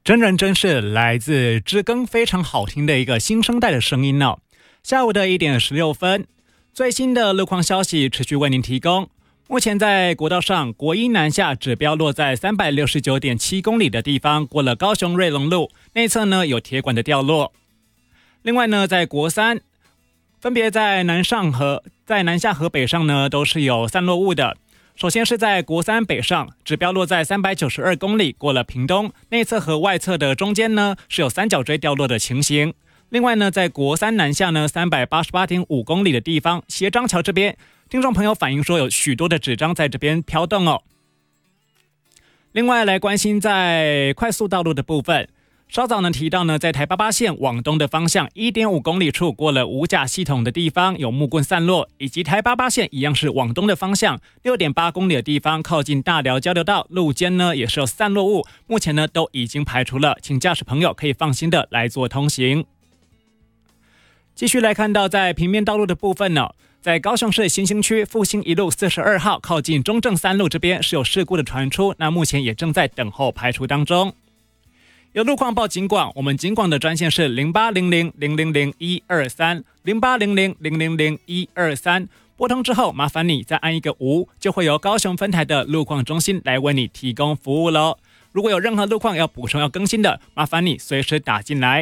真人真事来自知更，非常好听的一个新生代的声音哦。下午的1点16分，最新的路况消息持续为您提供。目前在国道上，国一南下指标落在 369.7 公里的地方，过了高雄瑞隆路内侧呢有铁管的掉落。另外呢，在国三分别在南下和北上呢都是有散落物的。首先是在国三北上，指标落在392公里，过了屏东内侧和外侧的中间呢是有三角锥掉落的情形。另外呢，在国三南下呢 388.5 公里的地方，斜张桥这边，听众朋友反映说有许多的纸张在这边飘动哦。另外来关心在快速道路的部分，稍早呢提到呢，在台88线往东的方向 1.5 公里处过了五甲系统的地方有木棍散落，以及台88线一样是往东的方向 6.8 公里的地方靠近大寮交流道路肩呢也是有散落物，目前呢都已经排除了，请驾驶朋友可以放心的来做通行。继续来看到在平面道路的部分呢，在高雄市新兴区复兴一路42号靠近中正3路这边是有事故的传出，那目前也正在等候排除当中。有路况报警广，我们警广的专线是0800000123 0800000123，拨通之后麻烦你再按一个5，就会由高雄分台的路况中心来为你提供服务咯。如果有任何路况要补充要更新的，麻烦你随时打进来。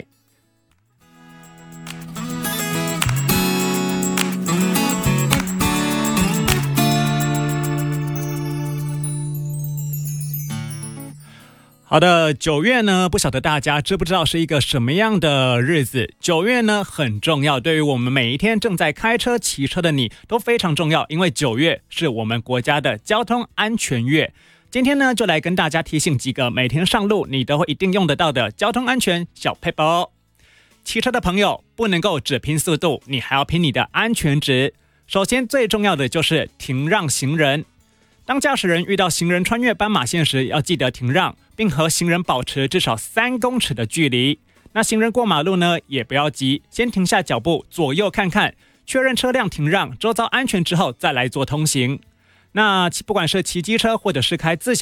好的，9月呢，不晓得大家知不知道是一个什么样的日子？9月呢很重要，对于我们每一天正在开车骑车的你都非常重要，因为9月是我们国家的交通安全月。今天呢就来跟大家提醒几个每天上路你都会一定用得到的交通安全小撇步哦。骑车的朋友不能够只拼速度，你还要拼你的安全值。首先最重要的就是停让行人。当驾驶人遇到行人穿越斑马线时，要记得停让，并和行人保持至少3公尺的距离。那行人过马路呢，也不要急，先停下脚步，左右看看，确认车辆停让，周遭安全之后再来做通行。那不管是骑机车或者是开自